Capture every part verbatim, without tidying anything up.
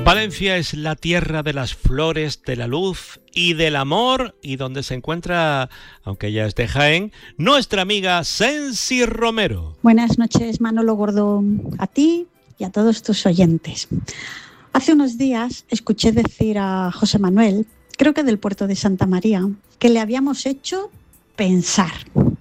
Valencia es la tierra de las flores, de la luz y del amor, y donde se encuentra, aunque ella es de Jaén, nuestra amiga Sensi Romero. Buenas noches, Manolo Gordo, a ti y a todos tus oyentes. Hace unos días escuché decir a José Manuel, creo que del puerto de Santa María, que le habíamos hecho pensar.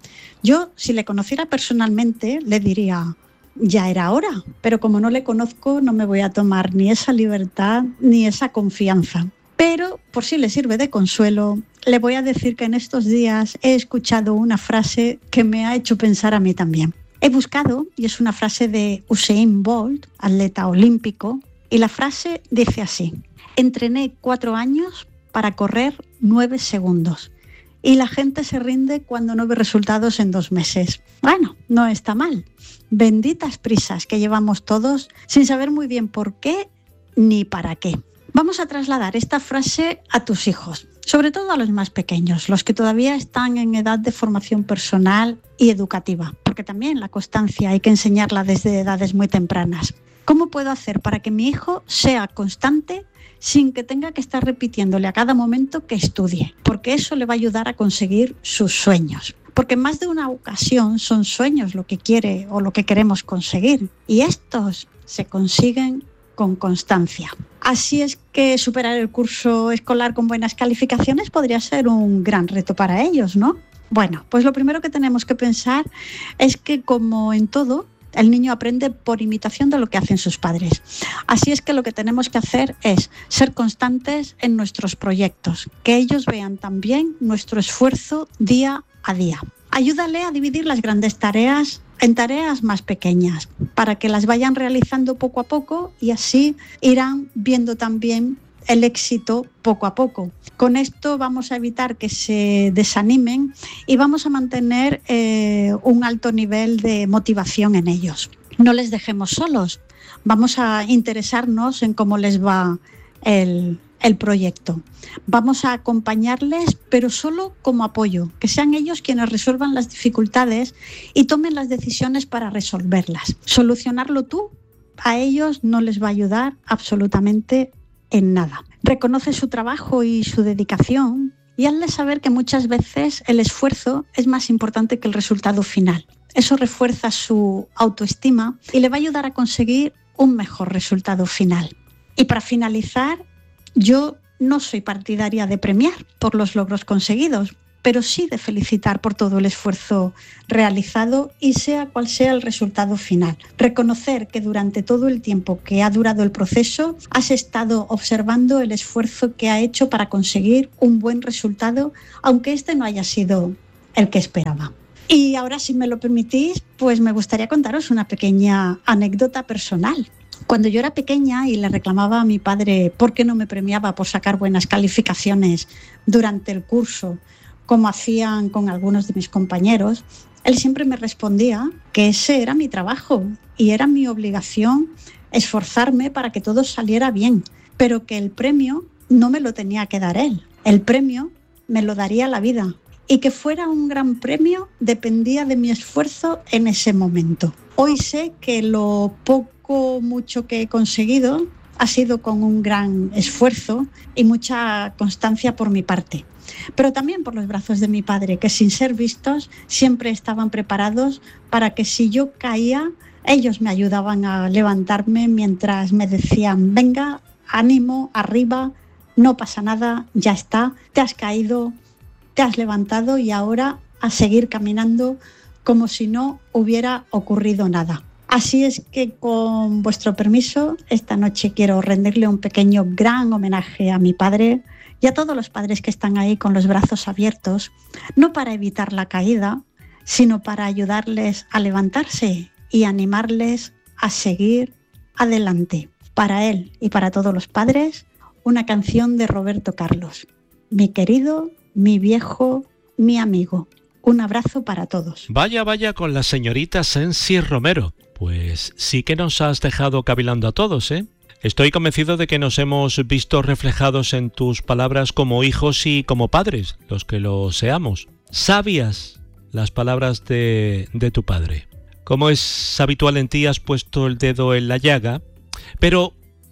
Yo, si le conociera personalmente, le diría, ya era hora, pero como no le conozco, no me voy a tomar ni esa libertad ni esa confianza. Pero, por si le sirve de consuelo, le voy a decir que en estos días he escuchado una frase que me ha hecho pensar a mí también. He buscado, y es una frase de Usain Bolt, atleta olímpico, y la frase dice así: entrené cuatro años para correr nueve segundos. Y la gente se rinde cuando no ve resultados en dos meses. Bueno, no está mal. Benditas prisas que llevamos todos sin saber muy bien por qué ni para qué. Vamos a trasladar esta frase a tus hijos, sobre todo a los más pequeños, los que todavía están en edad de formación personal y educativa, porque también la constancia hay que enseñarla desde edades muy tempranas. ¿Cómo puedo hacer para que mi hijo sea constante sin que tenga que estar repitiéndole a cada momento que estudie? Porque eso le va a ayudar a conseguir sus sueños. Porque en más de una ocasión son sueños lo que quiere o lo que queremos conseguir. Y estos se consiguen con constancia. Así es que superar el curso escolar con buenas calificaciones podría ser un gran reto para ellos, ¿no? Bueno, pues lo primero que tenemos que pensar es que, como en todo, el niño aprende por imitación de lo que hacen sus padres. Así es que lo que tenemos que hacer es ser constantes en nuestros proyectos, que ellos vean también nuestro esfuerzo día a día. Ayúdale a dividir las grandes tareas en tareas más pequeñas, para que las vayan realizando poco a poco y así irán viendo también el éxito poco a poco. Con esto vamos a evitar que se desanimen y vamos a mantener eh, un alto nivel de motivación en ellos. No les dejemos solos, vamos a interesarnos en cómo les va el, el proyecto. Vamos a acompañarles, pero solo como apoyo, que sean ellos quienes resuelvan las dificultades y tomen las decisiones para resolverlas. Solucionarlo tú, a ellos no les va a ayudar absolutamente en nada. Reconoce su trabajo y su dedicación y hazle saber que muchas veces el esfuerzo es más importante que el resultado final. Eso refuerza su autoestima y le va a ayudar a conseguir un mejor resultado final. Y para finalizar, yo no soy partidaria de premiar por los logros conseguidos, pero sí de felicitar por todo el esfuerzo realizado y sea cual sea el resultado final. Reconocer que durante todo el tiempo que ha durado el proceso has estado observando el esfuerzo que ha hecho para conseguir un buen resultado, aunque este no haya sido el que esperaba. Y ahora, si me lo permitís, pues me gustaría contaros una pequeña anécdota personal. Cuando yo era pequeña y le reclamaba a mi padre por qué no me premiaba por sacar buenas calificaciones durante el curso, como hacían con algunos de mis compañeros, él siempre me respondía que ese era mi trabajo y era mi obligación esforzarme para que todo saliera bien, pero que el premio no me lo tenía que dar él. El premio me lo daría la vida y que fuera un gran premio dependía de mi esfuerzo en ese momento. Hoy sé que lo poco, mucho que he conseguido ha sido con un gran esfuerzo y mucha constancia por mi parte. Pero también por los brazos de mi padre, que sin ser vistos siempre estaban preparados para que si yo caía, ellos me ayudaban a levantarme mientras me decían: venga, ánimo, arriba, no pasa nada, ya está, te has caído, te has levantado y ahora a seguir caminando como si no hubiera ocurrido nada. Así es que, con vuestro permiso, esta noche quiero rendirle un pequeño gran homenaje a mi padre y a todos los padres que están ahí con los brazos abiertos, no para evitar la caída, sino para ayudarles a levantarse y animarles a seguir adelante. Para él y para todos los padres, una canción de Roberto Carlos. Mi querido, mi viejo, mi amigo. Un abrazo para todos. Vaya, vaya con la señorita Sensi Romero. Pues sí que nos has dejado cavilando a todos, ¿eh? Estoy convencido de que nos hemos visto reflejados en tus palabras como hijos y como padres, los que lo seamos. Sabias las palabras de, de tu padre. Como es habitual en ti, has puesto el dedo en la llaga, pero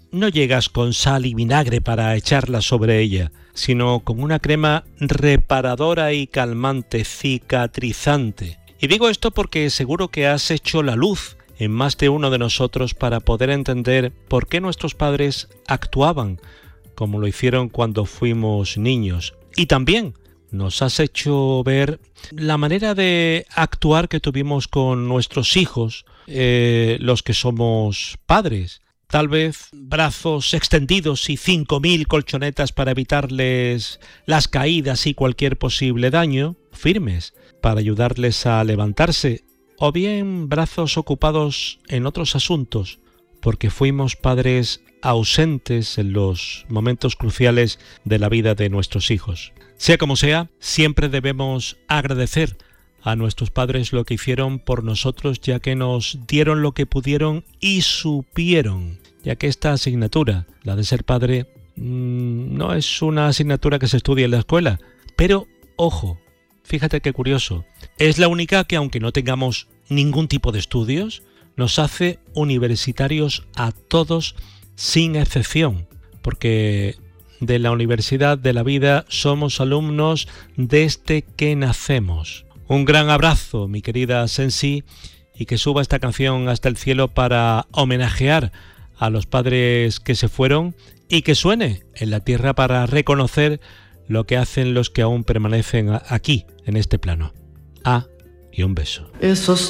no llegas con sal y vinagre para echarla sobre ella, sino con una crema reparadora y calmante, cicatrizante. Y digo esto porque seguro que has hecho la luz en más de uno de nosotros para poder entender por qué nuestros padres actuaban como lo hicieron cuando fuimos niños. Y también nos has hecho ver la manera de actuar que tuvimos con nuestros hijos, eh, los que somos padres. Tal vez brazos extendidos y cinco mil colchonetas para evitarles las caídas y cualquier posible daño, firmes para ayudarles a levantarse, o bien brazos ocupados en otros asuntos, porque fuimos padres ausentes en los momentos cruciales de la vida de nuestros hijos. Sea como sea, siempre debemos agradecer a nuestros padres lo que hicieron por nosotros, ya que nos dieron lo que pudieron y supieron, ya que esta asignatura, la de ser padre, mmm, no es una asignatura que se estudia en la escuela, pero, ojo, fíjate qué curioso, es la única que, aunque no tengamos ningún tipo de estudios, nos hace universitarios a todos sin excepción, porque de la universidad de la vida somos alumnos desde que nacemos. Un gran abrazo, mi querida Sensi, y que suba esta canción hasta el cielo para homenajear a los padres que se fueron y que suene en la tierra para reconocer lo que hacen los que aún permanecen aquí, en este plano. Ah, y un beso. Esos